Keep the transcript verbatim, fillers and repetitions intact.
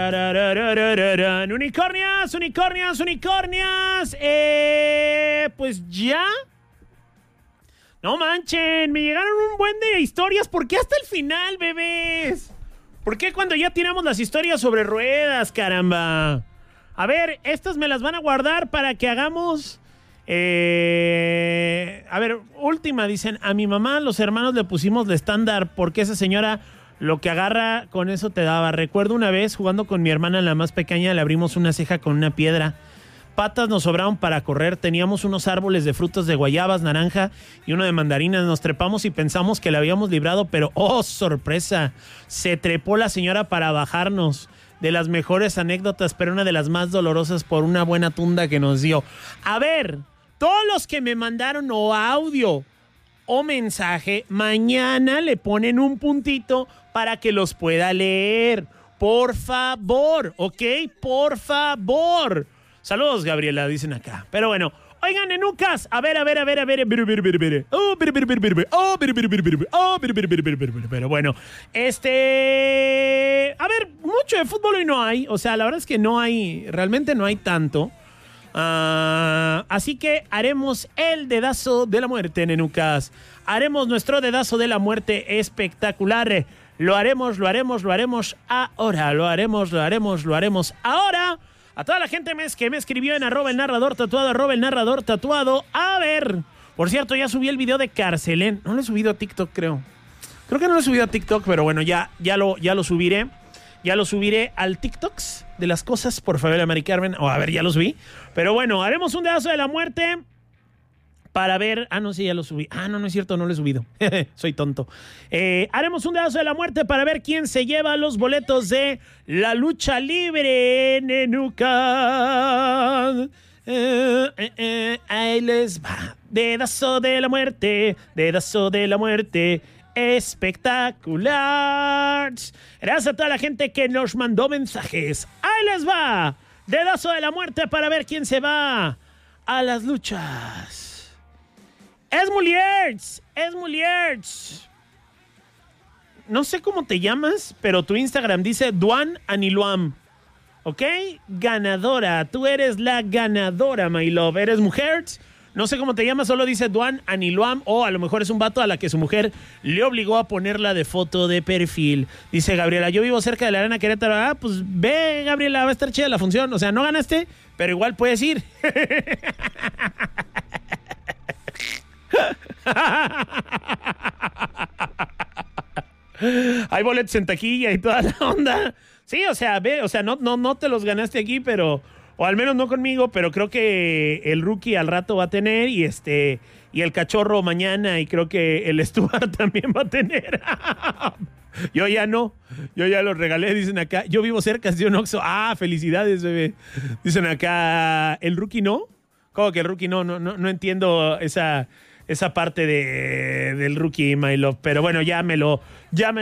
Unicornias, unicornias, unicornias. Eh, pues ya. No manchen, me llegaron un buen de historias. ¿Por qué hasta el final, bebés? ¿Por qué cuando ya tiramos las historias sobre ruedas, caramba? A ver, estas me las van a guardar para que hagamos... Eh, a ver, última, dicen, a mi mamá los hermanos le pusimos de estándar porque esa señora lo que agarra con eso te daba. Recuerdo una vez jugando con mi hermana, la más pequeña, le abrimos una ceja con una piedra. Patas nos sobraron para correr, teníamos unos árboles de frutos de guayabas, naranja y uno de mandarinas. Nos trepamos y pensamos que la habíamos librado, pero ¡oh, sorpresa! Se trepó la señora para bajarnos. De las mejores anécdotas, pero una de las más dolorosas por una buena tunda que nos dio. A ver, todos los que me mandaron o audio o mensaje, mañana le ponen un puntito para que los pueda leer. Por favor, ¿ok? Por favor. Saludos, Gabriela, dicen acá. Pero bueno, oigan, Nenucas, a ver, a ver, a ver, a ver. Pero bueno, este... A ver, mucho de fútbol hoy no hay. O sea, la verdad es que no hay, realmente no hay tanto. Uh, así que haremos el dedazo de la muerte, Nenucas. Haremos nuestro dedazo de la muerte espectacular. Lo haremos, lo haremos, lo haremos ahora. Lo haremos, lo haremos, lo haremos ahora. A toda la gente que me escribió en arroba el narrador tatuado, arroba el narrador tatuado. A ver, por cierto, ya subí el video de Carcelén. No lo he subido a TikTok, creo. Creo que no lo he subido a TikTok, pero bueno, ya, ya, lo, ya lo subiré. Ya lo subiré al TikToks de las cosas por Fabiola Mari Carmen. O oh, a ver, ya lo subí. Pero bueno, haremos un dedazo de la muerte para ver... Ah, no, sí, ya lo subí. Ah, no, no es cierto, no lo he subido. Soy tonto. Eh, haremos un dedazo de la muerte para ver quién se lleva los boletos de la lucha libre, Nenuca. Eh, eh, eh, ahí les va. Dedazo de la muerte, dedazo de la muerte. Espectacular. Gracias a toda la gente que nos mandó mensajes. Ahí les va. Dedazo de la muerte para ver quién se va a las luchas. Es Muliers, es Muliers. No sé cómo te llamas, pero tu Instagram dice Duan Aniluam. ¿Ok? Ganadora. Tú eres la ganadora, my love. ¿Eres mujer? No sé cómo te llamas, solo dice Duan Aniluam. O a lo mejor es un vato a la que su mujer le obligó a ponerla de foto de perfil. Dice Gabriela, yo vivo cerca de la Arena Querétaro. Ah, pues ve, Gabriela, va a estar chida la función. O sea, no ganaste, pero igual puedes ir. Hay boletos en taquilla y toda la onda. Sí, o sea, ve, o sea, no, no, no te los ganaste aquí, pero, o al menos no conmigo, pero creo que el Rookie al rato va a tener, y este, y el Cachorro mañana, y creo que el Stuart también va a tener. Yo ya no, yo ya los regalé, dicen acá. Yo vivo cerca de un Oxxo. Ah, felicidades, bebé. Dicen acá, ¿el Rookie no? ¿Cómo que el Rookie no? No, no, no entiendo esa... esa parte de, del Rookie, my love. Pero bueno, ya me lo... Ya me